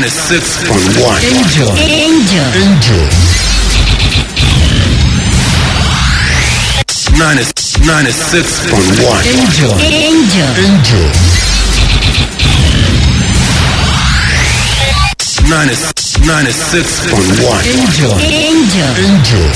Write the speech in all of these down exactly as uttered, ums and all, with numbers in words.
ninety-six point one. Angel. Angel. Angel. ninety-six point one. Angel. Angel. Angel. ninety-six point one. Angel. Angel. Angel.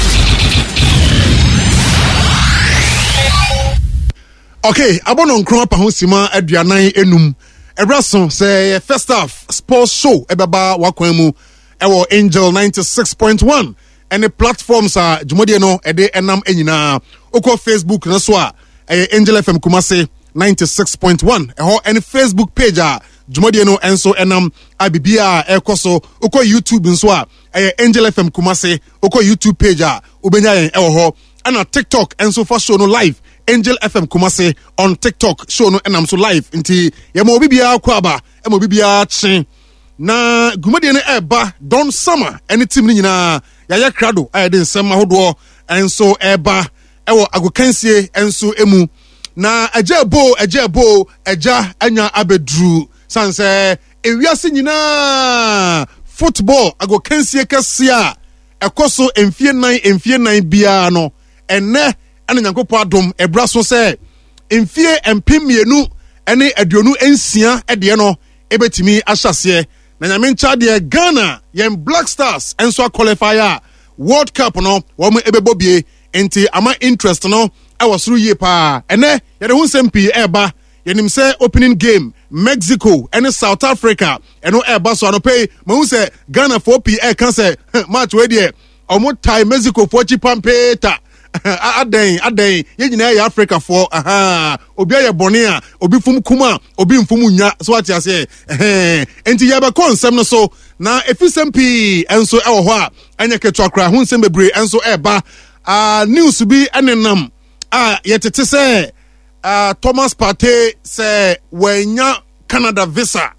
Okay, abono nkron pa ho sima aduanan enum. Ebraso say first half sports show ebeba wakwan mu ewo Angel ninety-six point one. Any platforms are Jumodi no ede enam enyina. Oko Facebook na so a Angel F M Kumase ninety-six point one. Eho any Facebook page a Jumodi no enso enam abibia ekoso. Oko YouTube nso a Angel F M Kumase. Oko YouTube page a ubenya yen ewo ho. Ana TikTok enso for show no live. Angel F M Kumase on TikTok show no enam so live. Inti yemo obibia kwaba emo obibia chen. Na Jumodi no eba Don Summer any team ni nyina yaya krado aye den sem ahodo enso eba ewo agokansie enso emu na aja bo aja bo aja anya abedru sanse ewiase nyina football agokansie kasia ekoso emfie nan emfie nan bia no enne ana nyankopɔ adom ebra so se emfie empemienu ene aduonu ensia ede no ebetimi ahyase na nyamencha de Ghana yen Black Stars enso qualifier World Cup no wo mo ebebobie enti ama interest no e wasuru ye pa ene ye de hunsem pi eba yenim se opening game Mexico and South Africa eno eba so no pay ma se Ghana for pi e kan se match we de omo tie Mexico for chipampeta aden aden ye nyina ya Africa for aha obi aye bone a obi fum kuma obi mfum nya so ati ase eh enti ya be konsem no so na efisem pi enso e wo ho a anya ketwa kra hu nsem bebre enso e ba ah news bi enenam ah yetete se ah Thomas Partey se wenya Canada visa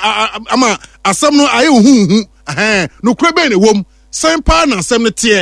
ama asem no aye hu hu eh no kra be ne wom san pa na asem ne tie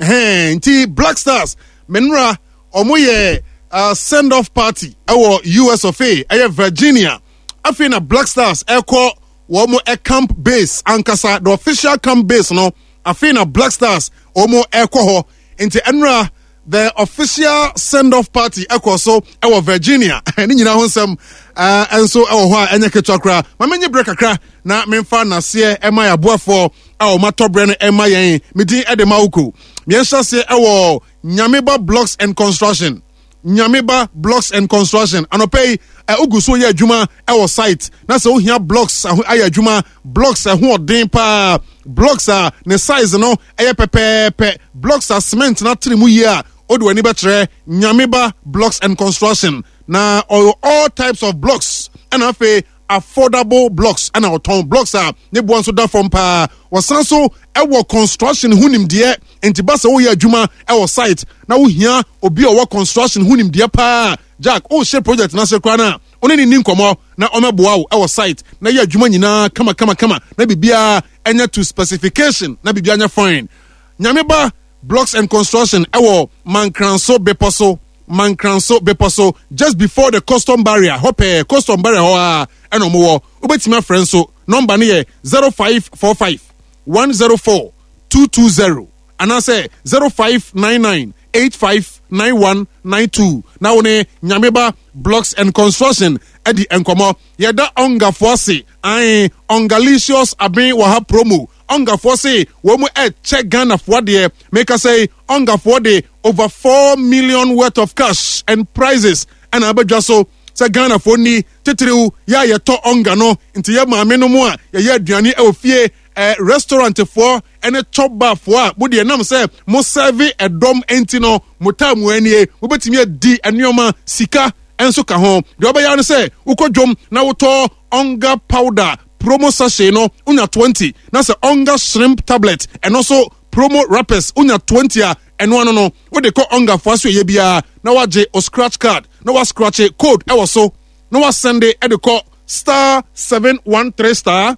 eh nti Black Stars menra omoye uh, send off party our U S of A aye Virginia afina Black Stars eko womo e camp base ankasa the official camp base no afina Black Stars omo eko ho nti enra the official send off party eko so our Virginia ni nyina ho nsem uh, enso ewo ho a enye ketwakra mamenye break akra na memfa na se e ma yaboafo a o matobre no e ma yen medin e de mawuko miensa se ewo Nyameba Blocks and Construction Nyameba Blocks and Construction anopay uh, uguso ye adwuma ewo site na se ohia blocks aye adwuma blocks e ho odin pa blocks a ne size no eye pepepe blocks a cement na trimu ye a odo ani betre Nyameba Blocks and Construction na all, all types of blocks and afa affordable blocks and our town blocks are ne bo so da from pa wasanso ewo construction hunim de entibasa wo ya adwuma ewo site na wo hia obi owo construction hunim de pa Jack o share project na se kwa na oni ni nkomo na omeboa wo ewo site na ya adwuma nyina kama kama kama na bibia enya to specification na bibia nya fine Nyameba Blocks and Construction ewo Mankranso Beposo Mankranso Beposo just before the custom barrier hope custom barrier ho a eno mo obetima friend so number ne zero five four five one zero four two two zero and I say zero five nine nine eight five nine one nine two now one Nyameba Blocks and Construction edi enkomo yeda onga force ai ongalicious abin wa ha promo onga force wo mu e check Ghana for there make us say onga for the over four million worth of cash and prizes and abadwa so say Ghana for ni titiriu ya ye to onga no nti ye maame no mu a ye ye aduane e ofie eh, restaurant for any chop bar for bo de nam say mo serve edom enti no motamu anie wo betimi di anioma sika enso ka ho de obaya no say ukodwom na woto onga powder promo sachet no unya twenty na say onga shrimp tablet and also promo wrappers unya twenty a eno ano no wo de ko onga for so ye bia na waje o scratch card na wa scratch code e wo so na wa send e de ko star seven one three star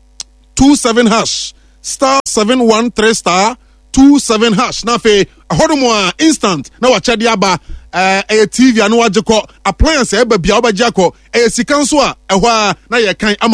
two seven hash star seven one three star two seven hash na fe ahodomo a instant na wa chede aba eh uh, T V anu waje ko appliance e ba bia obaje ko e sika nso a ehwa na ye kan ama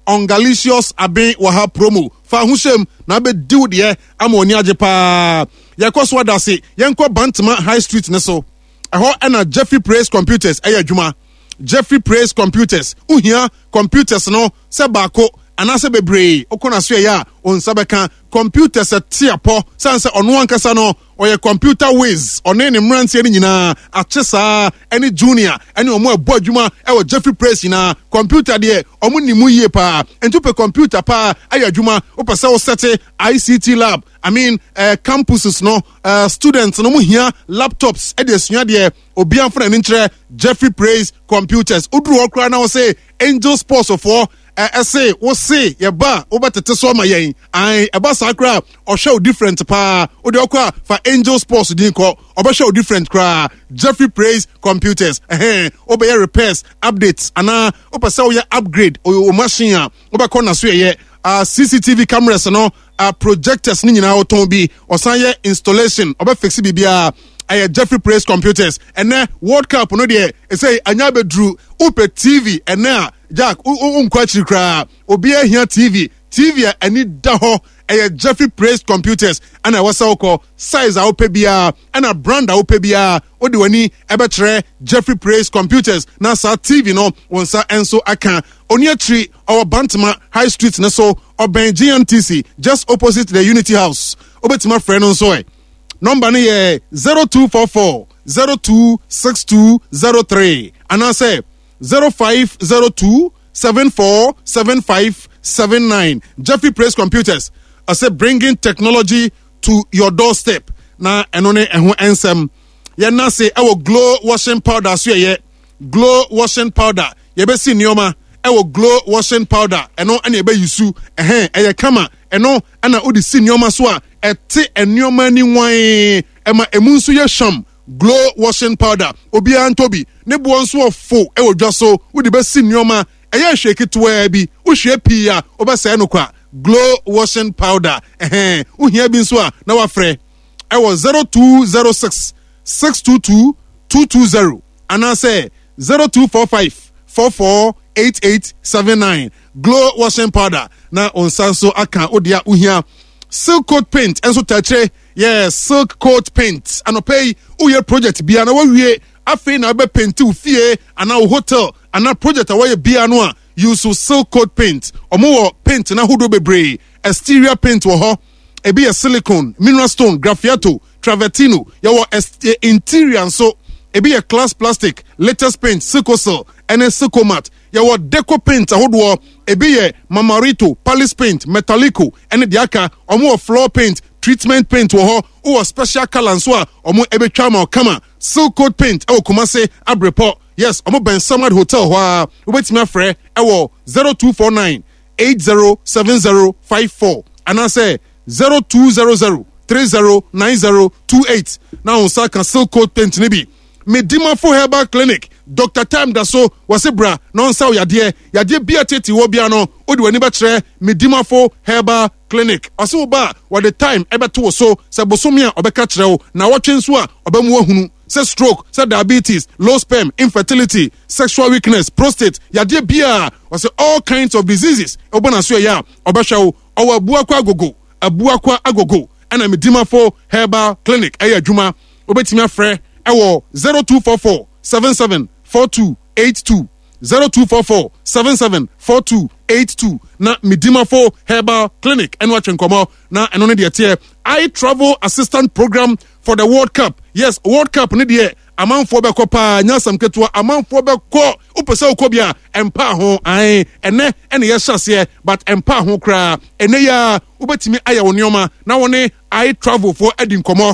Ongalicious Aben Waha promo. Fa Hushem na be do de amoni ajepa. Yakos wadase yenko Bantama High Street neso. Eho ena Jeffrey Praise Computers eya juma. Jeffrey Praise Computers. Uhia computers no se bako anase bebre okona so ya on sabeka computers tiapo sanse ono ankasa no oye computer whiz one ne mrantie ni nyina achesa any junior any omo abo adwuma e wo Jeffrey Praise na computer de omo nimu yie pa entupe computer pa ayi adwuma opese wo sete I C T lab I mean uh, campuses no uh, students no mu hia laptops e de sua de obi anfra ni nkyere Jeffrey Praise Computers udru okra na wo say Angel Sports of four I say, we say, ya ba, over to Tesoma yen. I about Sakra or show different pa. O de okwa for Angel Sports didn't call or show different cra. Jeffrey Praise Computers. Eh, over your repairs, updates, and uh, over so ya upgrade or your machine. Over corner swear ye. Uh, C C T V cameras no uh, projectors ni na otombi or sanye installation over fixi bibia. I Jeffrey Praise Computers and then World Cup no there. It say anyabe drew upe T V and now Jack unkwachi kra obi here T V T V ani da ho eh Jeffrey Praise Computers and I was call size a ope bia and a brand a ope bia odi wani ebetre Jeffrey Praise Computers na sa T V no wonsa enso aka oni atri our Bantama High Street na so oben G N T C just opposite the Unity House obetima friend on so number ni ye zero two four four zero two six two zero three and I say zero five zero two seven four seven five seven nine. Jeffrey Praise Computers. I say bringing technology to your doorstep. Na enone ehun ensem. Ye na say I will glow washing powder so ye glow washing powder. Ye be si nioma I will glow washing powder. Eno ane ye be yusu eh eh kama eno ana odi si nioma so a ete enioma ni wan ema emunsu ye sham. Glow washing powder obi antobi ne bo nso ofo e wodwa so wodi be si nioma eye hweke toa bi wo hwe pia obese no kwa glow washing powder eh uhia bi nso a na wafre e wo zero two zero six six two two two two zero and I say zero two four five four four eight eight seven nine. Glow washing powder na onsanso aka odia uhia silk coat paint enso tache yes silk coat paint and pay uye project bia na wawie afi na be paint u fie ana hotel ana project awaye bia no a use silk coat paint omo paint na hodo bebre exterior paint wo ho e be silicone mineral stone graffiato travertino yawo interior so e be glass plastic latest paint silk-cell and silk-mat yawo deco paint ahodo e be mamarito palace paint metallico and the aka omo floor paint treatment paint wo ho o special color so a omo ebetwa ma kama silk coat paint e Kumase Abrepo yes omo Ben Samad Hotel ho a obetimi afre e wo zero two four nine eight zero seven zero five four and I say zero two zero zero three zero nine zero two eight now on sa kan silk coat paint ni bi Medimafo Herbal Clinic Doctor Time da so wase bra non sa yade yade bia tete wo bia no odi wani ba kire Medimafo Herbal Clinic aso ba what the time ebeto so se bosomi a obeka kire wo na wotwe nso a obamu ahunu se stroke se diabetes low sperm infertility sexual weakness prostate yade bia wase all kinds of diseases obona so ya obehwa wo owa abuakwa agogo abuakwa agogo ana Medimafo Herbal Clinic eya adwuma obetimi afre ewo zero two four four seven seven four two eight two zero two four four seven seven four two eight two na Medimafo Herbal Clinic and watching komo na eno ne de tie I travel assistant program for the World Cup. Yes, World Cup ne de amanfo be ko pa nyasam ketua amanfo be ko upese ko bia empa ho ai ene ene ye hyase but empa ho kra ene ya ubetimi aya wonioma na woni I travel for edin komo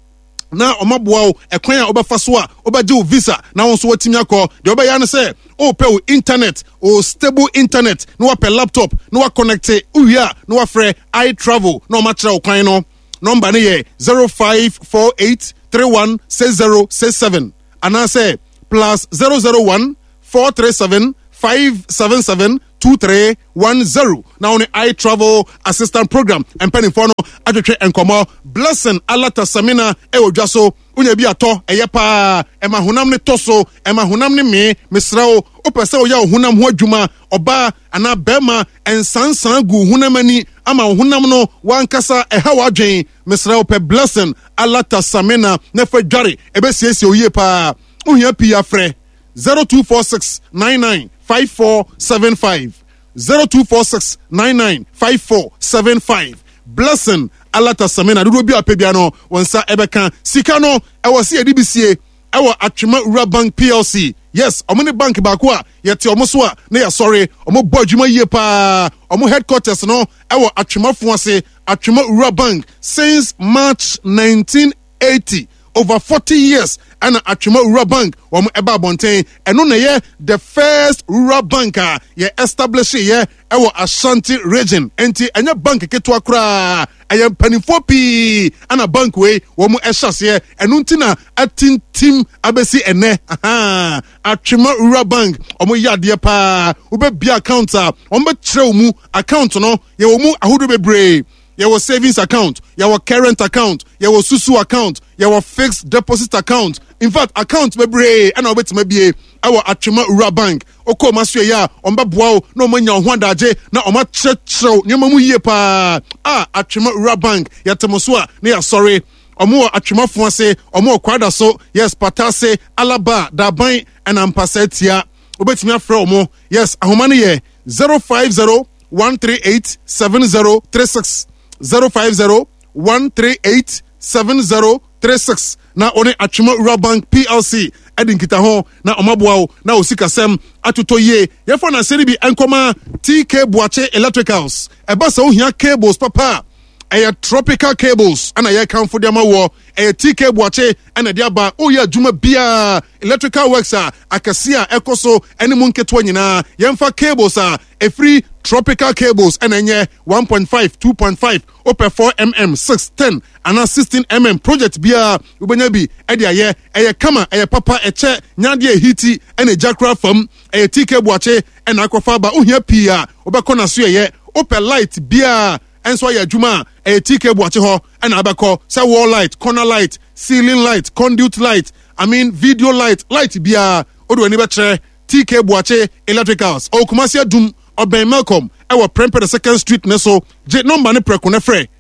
na omaboa o ekwan a obefa so a obeje o visa na won so watimi akọ de obeya no say o pe o internet o stable internet no wa pe laptop no wa connect uwia no wa frɛ I travel no ma kire o kwan no number ne ye zero five four eight three one six zero six seven and I say plus zero zero one four three seven five seven seven two three one zero. Now on the I Travel Assistant Program and penny for no adwetwe enkomo blessing alata samina e odwaso unya bi ato eye pa e ma honam ne toso e ma honam ne me mesrao opese o ya honam ho adwuma oba ana bema ensansan gu honam ani ama honam no wankasa e ha wadwen mesrao pe blessing alata samina ne fa dware e be siesie oye pa uhia pi afre zero two four six nine nine five four seven five zero two four six nine nine five four seven five. Blessing alata samina dudu bi apebia no wonsa ebeka sika no e wo se D B C A e wo Atwema Ura Bank P L C. Yes, omo ne bank ba ko a yete omo so a na ya sorry omo bo adwuma yie pa omo headquarters no e wo Atwema fo ase Atwema Ura Bank since March nineteen eighty. Over forty years and Atwema Ura Bank wam eba bonten eno na ye the first rural banker ye establish ye ewo Ashanti region enti enye bank ketwa kra eye panifo pi ana bank we wam ehase eno ntina atintim abesi ene aha Atwema Ura Bank omo yade pa ube bia account a omo kire mu account no ye omu ahodo bebre. Your savings account, your current account, your susu account, your fixed deposit account. In fact, account bebre and obet maybe our Atwema Ura Bank. Oko maswe ya omba boao no manya hwanda je na oma checho nyama mu yie pa ah Atwema Ura Bank ya temoswa na ya sorry omo Atwema fo ase omo kwada so yes patase alaba daban and ampasetia obetimi afre omo yes ahoma ne ye zero five zero one three eight seven zero three six zero five zero one three eight seven zero three six. Na one Atwema Ura Bank P L C edin kita ho na omaboa na osikasem atoto ye yefo na seri bi enkoma T K Boache Electricals eba sa ohia cables papa eye tropical cables ana ye kan for dem awo eye T K Boache ana dia ba oya adwuma bia electrical works a akase a ekoso ene mu nketo nyina yemfa cables a e free tropical cables and enye one point five, two point five, ope four millimeters, six, ten, and sixteen millimeters project bia ubenya bi ede aye eye kama eye papa eche nyade hiti ene jakra fam eye T K Boache and akwafa ba ohia pia obekọ na so ye ope light bia enso ya adwuma eye T K Boache ho and abekọ say wall light, corner light, ceiling light, conduit light, I mean video light, light bia odo ani betre T K Boache Electricals o Kumasi Dum Oben Malcolm ewa Prempeh the second street neso je number ne preko ne frɛ